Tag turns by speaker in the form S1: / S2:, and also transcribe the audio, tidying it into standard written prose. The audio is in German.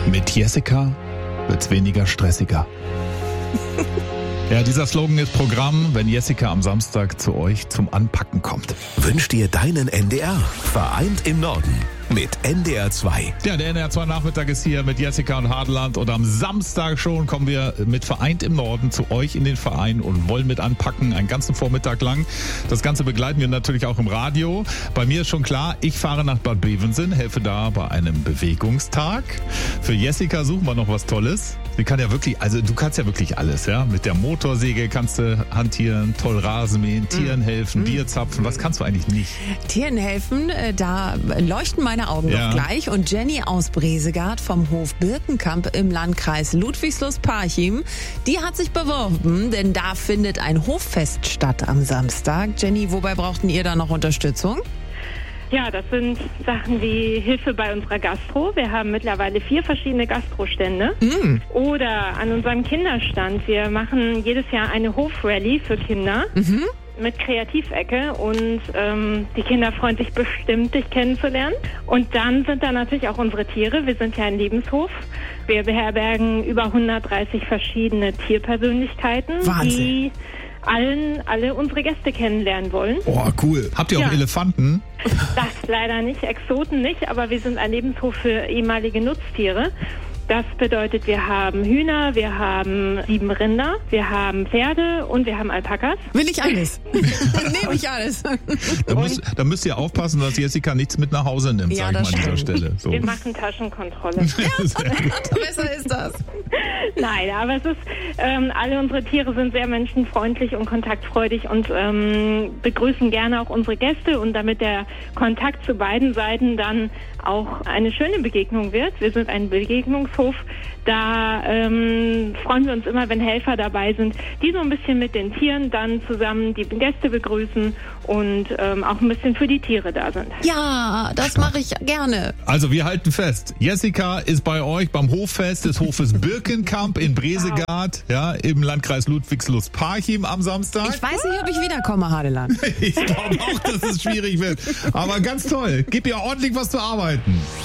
S1: Mit Jessica wird's weniger stressiger. Ja, dieser Slogan ist Programm, wenn Jessica am Samstag zu euch zum Anpacken kommt.
S2: Wünsch dir deinen NDR. Vereint im Norden mit NDR 2.
S1: Ja, der NDR 2 Nachmittag ist hier mit Jessica und Hadeland und am Samstag schon kommen wir mit Vereint im Norden zu euch in den Verein und wollen mit anpacken, einen ganzen Vormittag lang. Das Ganze begleiten wir natürlich auch im Radio. Bei mir ist schon klar, ich fahre nach Bad Bevensen, helfe da bei einem Bewegungstag. Für Jessica suchen wir noch was Tolles. Sie kann ja wirklich, also du kannst ja wirklich alles, ja. Mit der Motorsäge kannst du hantieren, toll Rasen mähen, Tieren helfen, Bier zapfen. Was kannst du eigentlich nicht?
S3: Tieren helfen, da leuchten meine Augen doch gleich. Und Jenny aus Bresegard vom Hof Birkenkamp im Landkreis Ludwigslust-Parchim, die hat sich beworben, denn da findet ein Hoffest statt am Samstag. Jenny, wobei brauchten ihr da noch Unterstützung?
S4: Ja, das sind Sachen wie Hilfe bei unserer Gastro. Wir haben mittlerweile 4 verschiedene Gastrostände. Oder an unserem Kinderstand. Wir machen jedes Jahr eine Hofrallye für Kinder. Mit Kreativecke und die Kinder freuen sich bestimmt, dich kennenzulernen. Und dann sind da natürlich auch unsere Tiere. Wir sind ja ein Lebenshof. Wir beherbergen über 130 verschiedene Tierpersönlichkeiten, die alle unsere Gäste kennenlernen wollen.
S1: Oh, cool. Habt ihr auch Elefanten?
S4: Das leider nicht, Exoten nicht, aber wir sind ein Lebenshof für ehemalige Nutztiere. Das bedeutet, wir haben Hühner, wir haben 7 Rinder, wir haben Pferde und wir haben Alpakas.
S3: Will ich alles. Nehme ich alles.
S1: Da müsst ihr aufpassen, dass Jessica nichts mit nach Hause nimmt,
S3: Ja,
S1: sag ich mal
S3: das
S1: an dieser
S3: stimmt.
S1: Stelle. So.
S4: Wir machen Taschenkontrolle.
S3: Besser ist das.
S4: Nein, aber es ist, alle unsere Tiere sind sehr menschenfreundlich und kontaktfreudig und begrüßen gerne auch unsere Gäste. Und damit der Kontakt zu beiden Seiten dann auch eine schöne Begegnung wird, wir sind ein Begegnungshof, da freuen wir uns immer, wenn Helfer dabei sind, die so ein bisschen mit den Tieren dann zusammen die Gäste begrüßen und auch ein bisschen für die Tiere da sind.
S3: Ja, das mache ich gerne.
S1: Also wir halten fest, Jessica ist bei euch beim Hoffest des Hofes Birkenkamp in Bresegard, ja, im Landkreis Ludwigslust-Parchim am Samstag.
S3: Ich weiß nicht, ob ich wiederkomme, Hadeland.
S1: Ich glaube auch, dass es schwierig wird. Aber ganz toll. Gib ihr ordentlich was zu arbeiten.